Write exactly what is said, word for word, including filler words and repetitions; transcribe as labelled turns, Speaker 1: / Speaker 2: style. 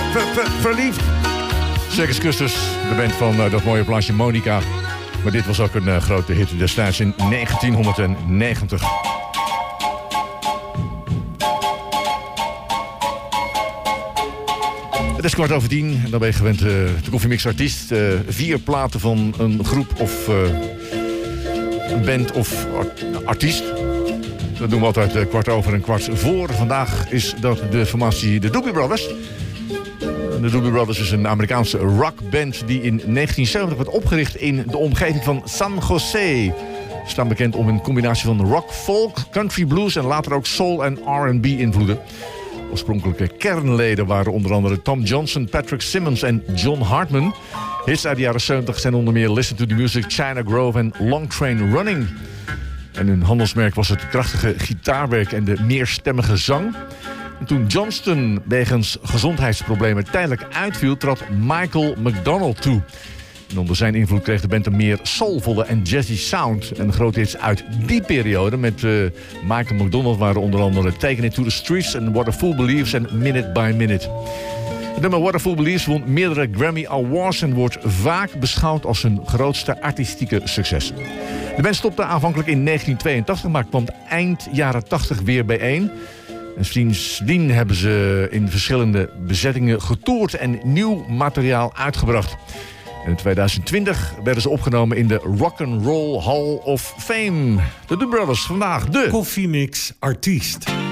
Speaker 1: ver, ver, verliefd. Circus Custers, de band van uh, dat mooie plaatje Monica. Maar dit was ook een uh, grote hit destijds in negentienhonderdnegentig. Het is kwart over tien en dan ben je gewend uh, de Koffiemix artiest. Uh, vier platen van een groep of uh, een band of art- artiest. Dat doen we altijd uh, kwart over en kwart voor. Vandaag is dat de formatie de Doobie Brothers. De Doobie Brothers is een Amerikaanse rockband die in negentien zeventig werd opgericht in de omgeving van San Jose. Ze staan bekend om een combinatie van rock, folk, country blues en later ook soul en R en B invloeden. Oorspronkelijke kernleden waren onder andere Tom Johnson, Patrick Simmons en John Hartman. Hits uit de jaren zeventig zijn onder meer Listen to the Music, China Grove en Long Train Running. En hun handelsmerk was het krachtige gitaarwerk en de meerstemmige zang. En toen Johnston wegens gezondheidsproblemen tijdelijk uitviel, trad Michael McDonald toe. En onder zijn invloed kreeg de band een meer soulvolle en jazzy sound. En grote hits uit die periode met uh, Michael McDonald waren onder andere Taking It to the Streets en What a Fool Believes en Minute by Minute. Het nummer What a Fool Believes won meerdere Grammy Awards en wordt vaak beschouwd als hun grootste artistieke succes. De band stopte aanvankelijk in negentien tweeëntachtig, maar kwam eind jaren tachtig weer bijeen. En sindsdien hebben ze in verschillende bezettingen getoerd en nieuw materiaal uitgebracht. En in tweeduizend twintig werden ze opgenomen in de Rock'n'Roll Hall of Fame. De Doobie Brothers, vandaag de
Speaker 2: Koffiemix artiest.